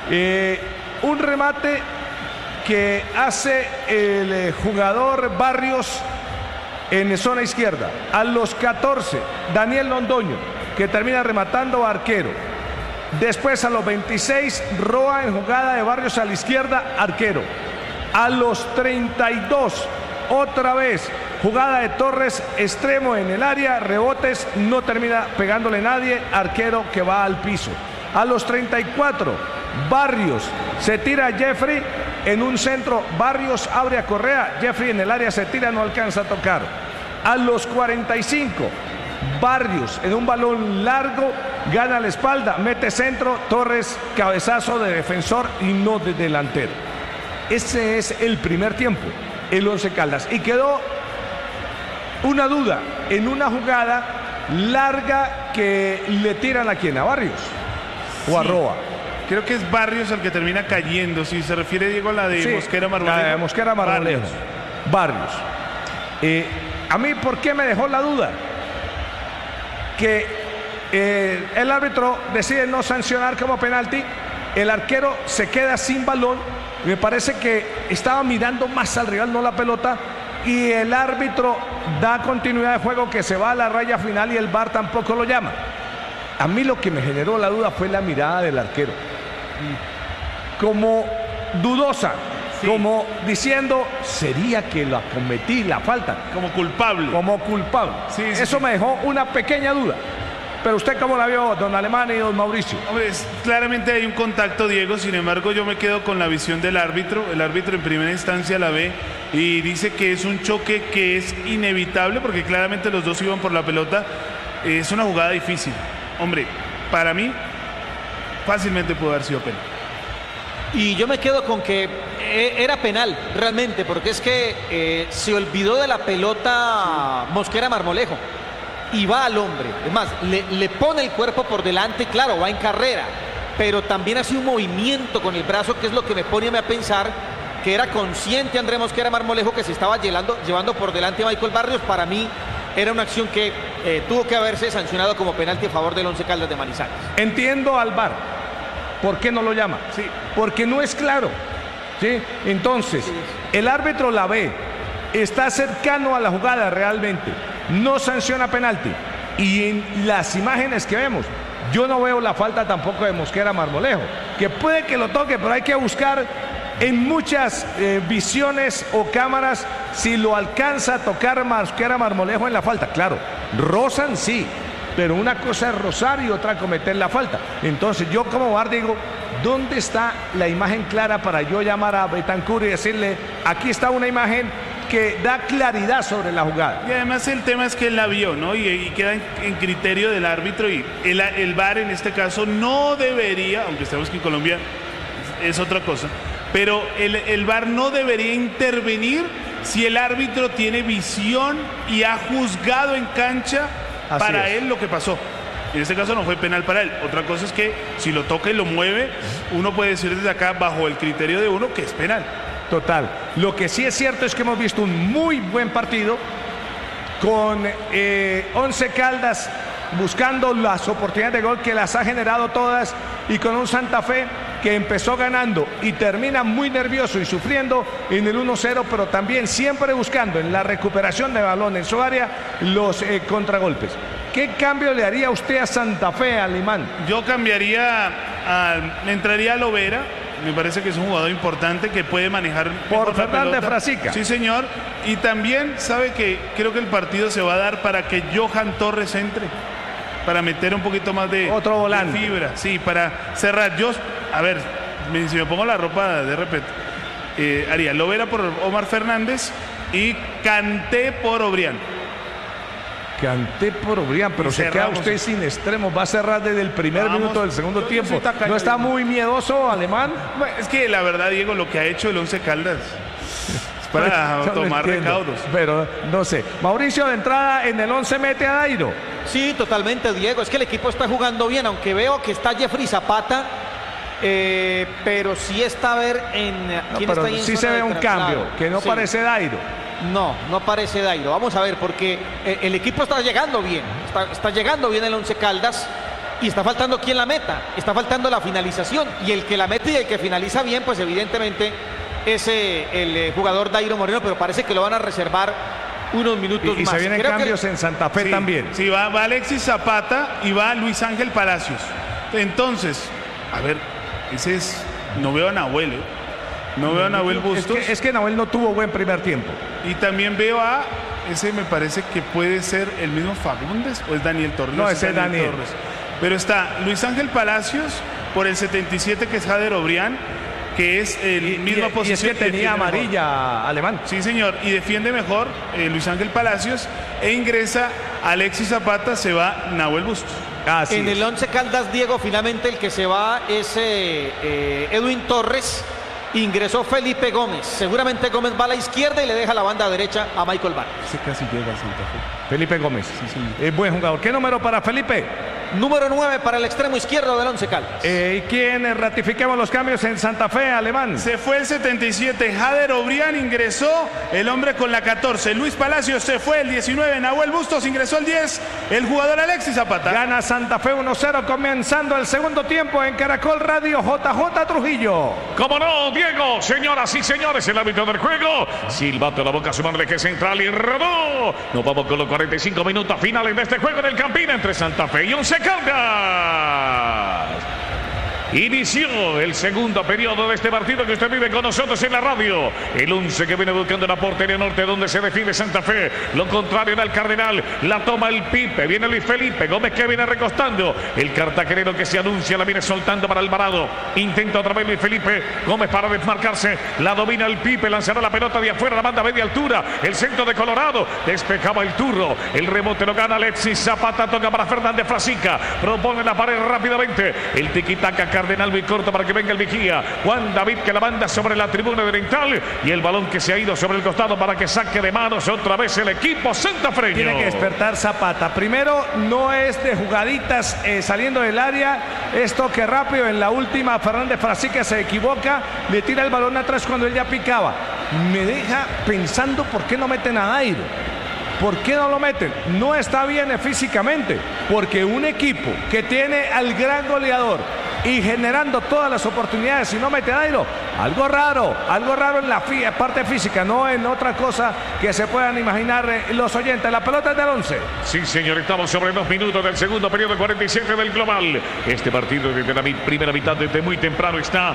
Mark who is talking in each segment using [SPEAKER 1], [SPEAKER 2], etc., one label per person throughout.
[SPEAKER 1] Un remate que hace el jugador Barrios en zona izquierda. A los 14, Daniel Londoño, que termina rematando a arquero. Después a los 26, Roa en jugada de Barrios a la izquierda, arquero. A los 32, otra vez, jugada de Torres, extremo en el área, rebotes, no termina pegándole nadie, arquero que va al piso. A los 34, Barrios se tira a Jeffrey en un centro, Barrios abre a Correa, Jeffrey en el área se tira, no alcanza a tocar. A los 45, Barrios en un balón largo, gana la espalda, mete centro, Torres cabezazo de defensor y no de delantero. Ese es el primer tiempo, el Once Caldas. Y quedó una duda en una jugada larga que le tiran a quién, a Barrios o a Roa.
[SPEAKER 2] Creo que es Barrios el que termina cayendo. Si se refiere, Diego, a la de Mosquera Marmolejo.
[SPEAKER 1] La de Mosquera Marmolejo. Barrios. A mí, ¿por qué me dejó la duda? Que el árbitro decide no sancionar como penalti. El arquero se queda sin balón. Me parece que estaba mirando más al rival, no la pelota. Y el árbitro da continuidad de juego, que se va a la raya final y el VAR tampoco lo llama. A mí lo que me generó la duda fue la mirada del arquero. Como dudosa, como diciendo, ¿sería que la cometí la falta?
[SPEAKER 2] Como culpable.
[SPEAKER 1] Como culpable. Eso me dejó una pequeña duda. Pero usted, ¿cómo la vio, don Alemán y don Mauricio?
[SPEAKER 2] Hombre, claramente hay un contacto, Diego. Sin embargo, yo me quedo con la visión del árbitro. El árbitro en primera instancia la ve y dice que es un choque que es inevitable, porque claramente los dos iban por la pelota. Es una jugada difícil. Hombre, para mí, fácilmente pudo haber sido penal.
[SPEAKER 3] Y yo me quedo con que era penal, realmente, porque es que se olvidó de la pelota Mosquera Marmolejo y va al hombre. Es más, le pone el cuerpo por delante, claro, va en carrera, pero también hace un movimiento con el brazo, que es lo que me pone a pensar que era consciente André Mosquera Marmolejo que se estaba llevando por delante a Michael Barrios. Para mí era una acción que tuvo que haberse sancionado como penalti a favor del Once Caldas de Manizales.
[SPEAKER 1] Entiendo al VAR. ¿Por qué no lo llama?
[SPEAKER 2] Sí.
[SPEAKER 1] Porque no es claro. ¿Sí? Entonces, el árbitro la ve, está cercano a la jugada realmente, no sanciona penalti. Y en las imágenes que vemos, yo no veo la falta tampoco de Mosquera Marmolejo, que puede que lo toque, pero hay que buscar en muchas visiones o cámaras si lo alcanza a tocar Mosquera Marmolejo en la falta. Claro, rozan sí, pero una cosa es rozar y otra cometer la falta. Entonces yo como VAR digo, ¿dónde está la imagen clara para yo llamar a Betancur y decirle, aquí está una imagen que da claridad sobre la jugada?
[SPEAKER 2] Y además el tema es que él la vio, ¿no? Y queda en criterio del árbitro, y el VAR en este caso no debería, aunque sabemos que en Colombia es otra cosa, pero el VAR no debería intervenir si el árbitro tiene visión y ha juzgado en cancha para él lo que pasó. En este caso no fue penal para él. Otra cosa es que si lo toca y lo mueve, uno puede decir desde acá, bajo el criterio de uno, que es penal.
[SPEAKER 1] Total. Lo que sí es cierto es que hemos visto un muy buen partido con Once Caldas buscando las oportunidades de gol, que las ha generado todas, y con un Santa Fe que empezó ganando y termina muy nervioso y sufriendo en el 1-0, pero también siempre buscando en la recuperación de balón en su área los contragolpes. ¿Qué cambio le haría usted a Santa Fe, Alemán?
[SPEAKER 2] Yo cambiaría, entraría a Lovera. Me parece que es un jugador importante que puede manejar
[SPEAKER 1] por Fernández Frasica.
[SPEAKER 2] Sí, señor. Y también sabe que creo que el partido se va a dar para que Johan Torres entre, para meter un poquito más de
[SPEAKER 1] otro volante,
[SPEAKER 2] de fibra, sí, para cerrar. Yo, a ver, si me pongo la ropa de repente, haría Lovera por Omar Fernández y Kanté por Obrián.
[SPEAKER 1] Kanté por Obrián, pero se queda usted sin extremos. Va a cerrar desde el primer minuto del segundo tiempo. ¿No está muy miedoso, Alemán?
[SPEAKER 2] Bueno, es que la verdad, Diego, lo que ha hecho el Once Caldas es para tomar recaudos.
[SPEAKER 1] Pero no sé. Mauricio, de entrada en el 11 mete a Dairo.
[SPEAKER 3] Sí, totalmente, Diego. Es que el equipo está jugando bien, aunque veo que está Jeffrey Zapata. Pero sí está a ver en...
[SPEAKER 1] No, pero sí se ve un cambio, que no parece Dairo.
[SPEAKER 3] No parece Dairo. Vamos a ver, porque el equipo está llegando bien. Está llegando bien el Once Caldas. y está faltando quien la meta, está faltando la finalización, y el que la mete y el que finaliza bien, pues evidentemente es el jugador Dairo Moreno, pero parece que lo van a reservar unos minutos
[SPEAKER 1] y
[SPEAKER 3] más.
[SPEAKER 1] se vienen cambios en Santa Fe también.
[SPEAKER 2] Sí, va Alexis Zapata y va Luis Ángel Palacios. Entonces, a ver, ese es, no veo a Nahuel, no veo a Nahuel Bustos.
[SPEAKER 1] Es que Nahuel no tuvo buen primer tiempo.
[SPEAKER 2] Y también veo a, ese me parece que puede ser el mismo Fagundes o es Daniel Torres.
[SPEAKER 1] No, ese es Daniel
[SPEAKER 2] Torres. Pero está Luis Ángel Palacios por el 77, que es Jader Obrián, que es el misma posición.
[SPEAKER 1] Y es que tenía amarilla mejor. Alemán.
[SPEAKER 2] Sí, señor, y defiende mejor Luis Ángel Palacios e ingresa Alexis Zapata, se va Nahuel Bustos.
[SPEAKER 3] En el Once Caldas, Diego, finalmente el que se va es Edwin Torres. Ingresó Felipe Gómez. Seguramente Gómez va a la izquierda y le deja la banda derecha a Michael Barrios.
[SPEAKER 2] Ese casi llega a Santa Fe.
[SPEAKER 1] Felipe Gómez.
[SPEAKER 2] Sí,
[SPEAKER 1] es buen jugador. ¿Qué número para Felipe?
[SPEAKER 3] Número 9 para el extremo izquierdo del Once Caldas.
[SPEAKER 1] ¿Y quién ratifiquemos los cambios en Santa Fe, Alemán?
[SPEAKER 2] Se fue el 77, Jader Obrián, ingresó el hombre con la 14. Luis Palacios se fue el 19, Nahuel Bustos ingresó el 10, el jugador Alexis Zapata.
[SPEAKER 1] Gana Santa Fe 1-0, comenzando el segundo tiempo en Caracol Radio. JJ Trujillo.
[SPEAKER 4] ¿Cómo no, Diego? Señoras y señores, el árbitro del juego. Silbato en la boca, su nombre que es central y rodó. Nos vamos con los 45 minutos finales de este juego en el Campín entre Santa Fe y Once Caldas. Inició el segundo periodo de este partido que usted vive con nosotros en la radio. El 11 que viene buscando la portería norte donde se define Santa Fe. Lo contrario era el Cardenal. La toma el Pipe. Viene Luis Felipe Gómez que viene recostando. El cartagenero que se anuncia la viene soltando para Alvarado. Intenta otra vez Luis Felipe Gómez para desmarcarse. La domina el Pipe. Lanzará la pelota de afuera. La manda a media altura. El centro de Colorado. Despejaba el Turro. El rebote lo gana Alexis Zapata. Toca para Fernández Frasica. Propone la pared rápidamente. El tiquitaca Cardenal muy corto para que venga el vigía. Juan David que la manda sobre la tribuna oriental y el balón que se ha ido sobre el costado para que saque de manos otra vez el equipo santafreño.
[SPEAKER 1] Tiene que despertar Zapata. Primero, no es de jugaditas saliendo del área. Es toque rápido. En la última, Fernández Frasica se equivoca. Le tira el balón atrás cuando él ya picaba. Me deja pensando por qué no meten a Dairo. ¿Por qué no lo meten? No está bien físicamente. Porque un equipo que tiene al gran goleador y generando todas las oportunidades y no mete a Dairo, algo raro en la parte física, no en otra cosa que se puedan imaginar los oyentes. La pelota es del 11.
[SPEAKER 4] Sí, señor, estamos sobre 2 minutos del segundo periodo 47 del global. Este partido desde la primera mitad, desde muy temprano, está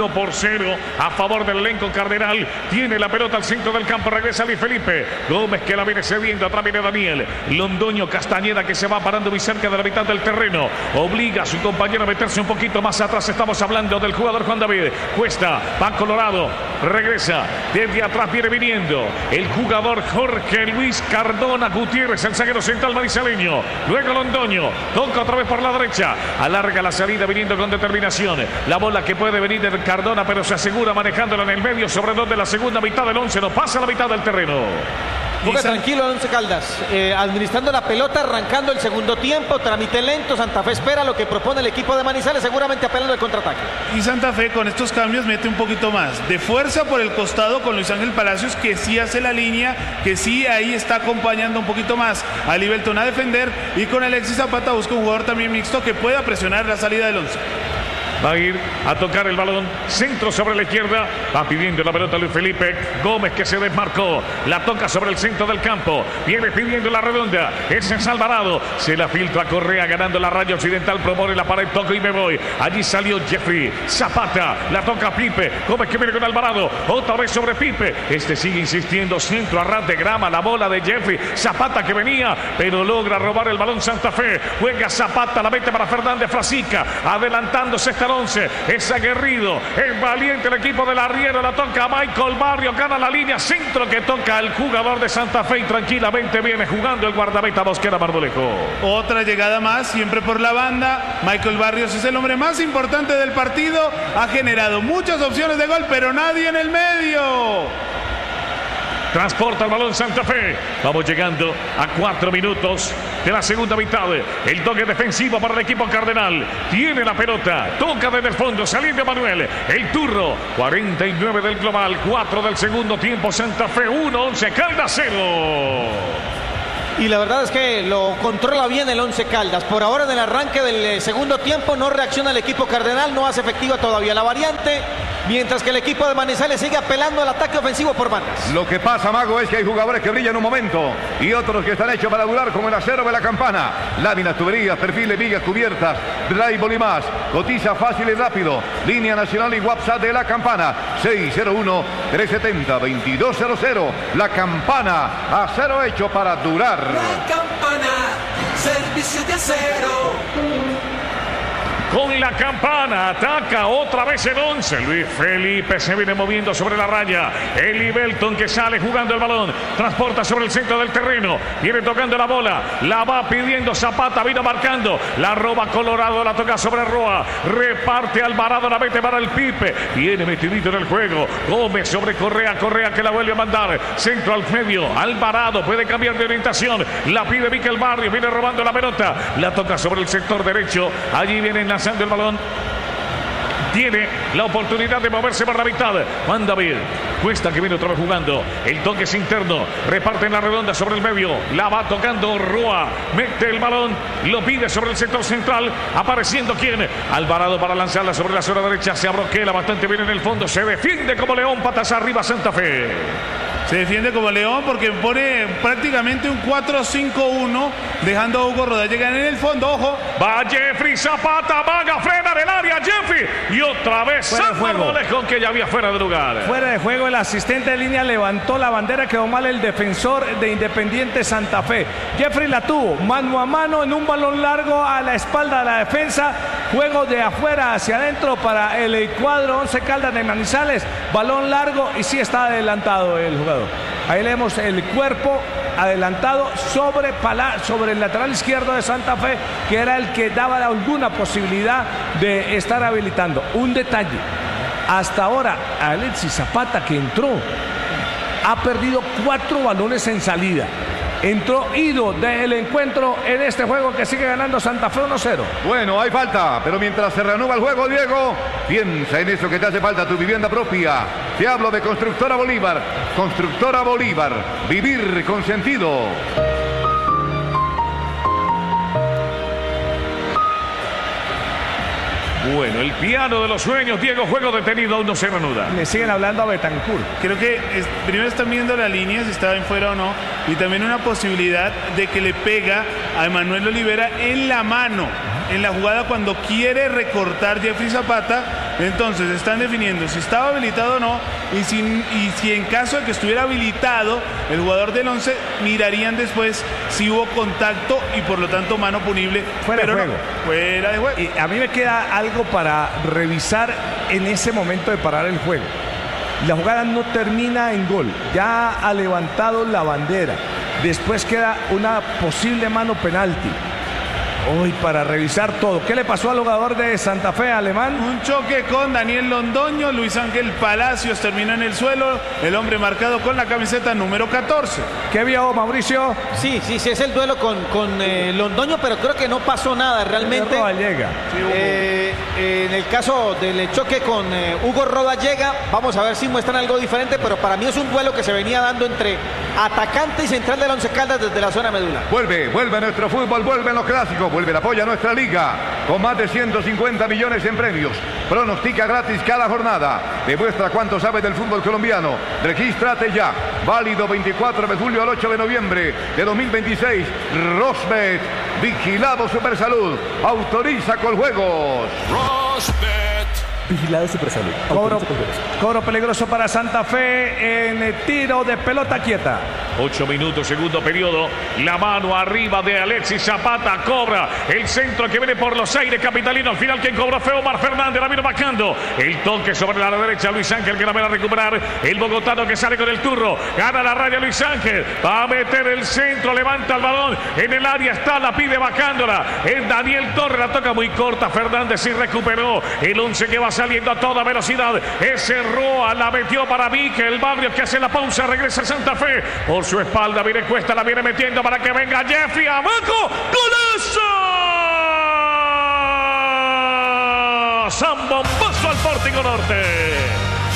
[SPEAKER 4] 1-0 a favor del elenco cardenal. Tiene la pelota al centro del campo, regresa Luis Felipe Gómez que la viene cediendo, atrás viene Daniel Londoño Castañeda que se va parando muy cerca de la mitad del terreno, obliga a su compañero a meterse un poquito más atrás. Estamos hablando del jugador Juan David Cuesta, va Colorado, regresa, desde atrás viene viniendo el jugador Jorge Luis Cardona Gutiérrez, el zaguero central manizaleño. Luego Londoño, toca otra vez por la derecha, alarga la salida viniendo con determinación, la bola que puede venir de Cardona pero se asegura manejándola en el medio, sobre donde la segunda mitad del 11 no pasa la mitad del terreno.
[SPEAKER 3] Juega tranquilo el Once Caldas, administrando la pelota, arrancando el segundo tiempo, trámite lento. Santa Fe espera lo que propone el equipo de Manizales, seguramente apelando al contraataque.
[SPEAKER 2] Y Santa Fe con estos cambios mete un poquito más de fuerza por el costado con Luis Ángel Palacios, que sí hace la línea, que sí ahí está acompañando un poquito más a Libelton a defender, y con Alexis Zapata busca un jugador también mixto que pueda presionar la salida del 11.
[SPEAKER 4] Va a ir a tocar el balón, centro sobre la izquierda, va pidiendo la pelota Luis Felipe Gómez que se desmarcó, la toca sobre el centro del campo, viene pidiendo la redonda, ese es Alvarado, se la filtra Correa ganando la raya occidental, propone la pared, toco y me voy, allí salió Jeffrey Zapata, la toca Pipe Gómez que viene con Alvarado, otra vez sobre Pipe, este sigue insistiendo, centro a ras de grama, la bola de Jeffrey Zapata que venía, pero logra robar el balón Santa Fe, juega Zapata, la mete para Fernández Frasica, adelantándose esta 11, es aguerrido, es valiente el equipo del arriero, la toca a Michael Barrio, gana la línea, centro que toca al jugador de Santa Fe y tranquilamente viene jugando el guardameta Mosquera Marmolejo.
[SPEAKER 2] Otra llegada más, siempre por la banda, Michael Barrios es el hombre más importante del partido, ha generado muchas opciones de gol, pero nadie en el medio.
[SPEAKER 4] Transporta el balón Santa Fe. Vamos llegando a 4 minutos de la segunda mitad. El toque defensivo para el equipo cardenal. Tiene la pelota. Toca desde el fondo. Saliendo Manuel. El Turro. 49 del global. 4 del segundo tiempo. Santa Fe 1, 11 Caldas 0.
[SPEAKER 3] Y la verdad es que lo controla bien el Once Caldas. Por ahora en el arranque del segundo tiempo no reacciona el equipo cardenal, no hace efectiva todavía la variante, mientras que el equipo de Manizales sigue apelando al ataque ofensivo por bandas.
[SPEAKER 5] Lo que pasa, Mago, es que hay jugadores que brillan un momento y otros que están hechos para durar, como el acero de la Campana. Láminas, tuberías, perfiles, vigas, cubiertas, drywall y más. Cotiza fácil y rápido. Línea nacional y WhatsApp de la Campana. 601-370-2200. La Campana, acero hecho para durar.
[SPEAKER 6] La Campana, servicio de acero.
[SPEAKER 4] Con la Campana ataca otra vez el 11. Luis Felipe se viene moviendo sobre la raya. Eli Belton que sale jugando el balón. Transporta sobre el centro del terreno. Viene tocando la bola. La va pidiendo Zapata. Vino marcando. La roba Colorado. La toca sobre Roa. Reparte Alvarado. La mete para el Pipe. Viene metidito en el juego. Gómez sobre Correa. Correa que la vuelve a mandar. Centro al medio. Alvarado puede cambiar de orientación. La pide Miquel Barrio. Viene robando la pelota. La toca sobre el sector derecho. Allí viene lanzando el balón. Tiene la oportunidad de moverse para la mitad. Manda bien. Cuesta que viene otra vez jugando. El toque es interno. Reparte en la redonda sobre el medio. La va tocando Roa. Mete el balón. Lo pide sobre el sector central. Apareciendo quién. Alvarado para lanzarla sobre la zona derecha. Se abroquela bastante bien en el fondo. Se defiende como León. Patas arriba Santa Fe.
[SPEAKER 2] Se defiende como León porque pone prácticamente un 4-5-1, dejando a Hugo Rodallega en el fondo. Ojo.
[SPEAKER 4] Va Jeffrey Zapata, vaga, frena del área, Jeffrey. Y otra vez San Marmolejón que ya había fuera de lugar.
[SPEAKER 1] Fuera de juego, el asistente de línea levantó la bandera, quedó mal el defensor de Independiente Santa Fe. Jeffrey la tuvo, mano a mano en un balón largo a la espalda de la defensa. Juego de afuera hacia adentro para el cuadro Once Caldas de Manizales. Balón largo y sí está adelantado el jugador. Ahí leemos el cuerpo adelantado sobre el lateral izquierdo de Santa Fe, que era el que daba alguna posibilidad de estar habilitando. Un detalle, hasta ahora Alexis Zapata, que entró, ha perdido 4 balones en salida. Entró ido del encuentro en este juego que sigue ganando Santa Fe 1-0.
[SPEAKER 5] Bueno, hay falta, pero mientras se reanuda el juego, Diego, piensa en eso que te hace falta, tu vivienda propia. Te hablo de Constructora Bolívar. Constructora Bolívar, vivir con sentido.
[SPEAKER 4] Bueno, el piano de los sueños, Diego, juego detenido, aún no se reanuda.
[SPEAKER 1] Le siguen hablando a Betancourt.
[SPEAKER 2] Creo que primero están viendo la línea, si estaba en fuera o no, y también una posibilidad de que le pega a Emanuel Olivera en la mano, en la jugada cuando quiere recortar Jeffrey Zapata. Entonces están definiendo si estaba habilitado o no, y si en caso de que estuviera habilitado el jugador del 11, mirarían después si hubo contacto y por lo tanto mano punible.
[SPEAKER 1] Fuera de juego.
[SPEAKER 2] Fuera de juego.
[SPEAKER 1] Y a mí me queda algo para revisar en ese momento de parar el juego. La jugada no termina en gol, ya ha levantado la bandera. Después queda una posible mano penalti. Hoy para revisar todo. ¿Qué le pasó al jugador de Santa Fe, Alemán?
[SPEAKER 2] Un choque con Daniel Londoño. Luis Ángel Palacios terminó en el suelo. El hombre marcado con la camiseta número 14.
[SPEAKER 1] ¿Qué vio, Mauricio?
[SPEAKER 3] Sí, es el duelo con Londoño, pero creo que no pasó nada realmente.
[SPEAKER 1] Rodallega.
[SPEAKER 3] En el caso del choque con Hugo Rodallega, vamos a ver si muestran algo diferente, pero para mí es un duelo que se venía dando entre atacante y central del Once Caldas desde la zona medular.
[SPEAKER 5] Vuelve nuestro fútbol, vuelven los clásicos, vuelve el apoyo a nuestra liga, con más de 150 millones en premios. Pronostica gratis cada jornada. Demuestra cuánto sabes del fútbol colombiano. Regístrate ya. Válido 24 de julio al 8 de noviembre de 2026. Rosbet, vigilado Supersalud. Autoriza con juegos.
[SPEAKER 6] Rosbet.
[SPEAKER 7] Vigilado Supersalud.
[SPEAKER 1] Cobro peligroso para Santa Fe en tiro de pelota quieta.
[SPEAKER 4] 8 minutos, segundo periodo. La mano arriba de Alexis Zapata. Cobra el centro que viene por los aires capitalino. Al final quien cobró fue Omar Fernández. La vino bajando. El toque sobre la derecha. Luis Ángel que la va a recuperar. El bogotano que sale con el turro. Gana la raya Luis Ángel. Va a meter el centro. Levanta el balón. En el área está. La pide bajándola. Es Daniel Torres. La toca muy corta. Fernández sí recuperó. El 11 que va saliendo a toda velocidad. Ese Roa la metió para Miquel Barrio que hace la pausa. Regresa Santa Fe. Por su espalda viene Cuesta. La viene metiendo para que venga Jeffrey abajo. ¡Golazo! Zambombazo al Pórtico Norte.